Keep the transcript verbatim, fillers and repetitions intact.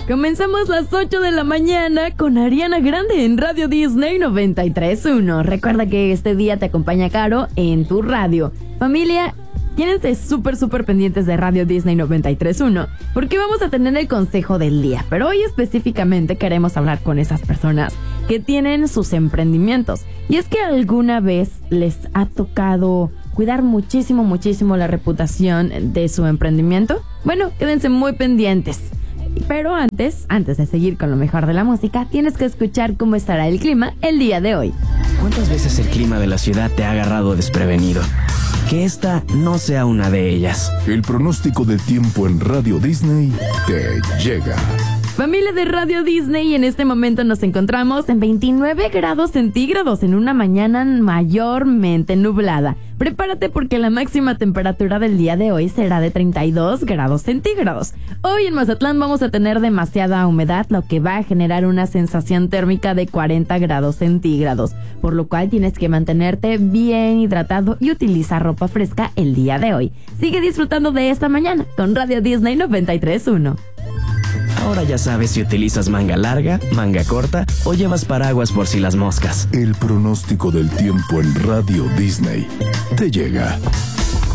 Comenzamos las ocho de la mañana con Ariana Grande en Radio Disney noventa y tres punto uno. Recuerda que este día te acompaña Caro en tu radio. Familia, quédense súper, súper pendientes de Radio Disney noventa y tres punto uno porque vamos a tener el consejo del día. Pero hoy específicamente queremos hablar con esas personas que tienen sus emprendimientos. Y es que alguna vez les ha tocado cuidar muchísimo, muchísimo la reputación de su emprendimiento. Bueno, quédense muy pendientes. Pero antes, antes de seguir con lo mejor de la música, tienes que escuchar cómo estará el clima el día de hoy. ¿Cuántas veces el clima de la ciudad te ha agarrado desprevenido? Que esta no sea una de ellas. El pronóstico del tiempo en Radio Disney te llega. Familia de Radio Disney, en este momento nos encontramos en veintinueve grados centígrados en una mañana mayormente nublada. Prepárate porque la máxima temperatura del día de hoy será de treinta y dos grados centígrados. Hoy en Mazatlán vamos a tener demasiada humedad, lo que va a generar una sensación térmica de cuarenta grados centígrados, por lo cual tienes que mantenerte bien hidratado y utilizar ropa fresca el día de hoy. Sigue disfrutando de esta mañana con Radio Disney noventa y tres punto uno. Ahora ya sabes si utilizas manga larga, manga corta o llevas paraguas por si las moscas. El pronóstico del tiempo en Radio Disney te llega.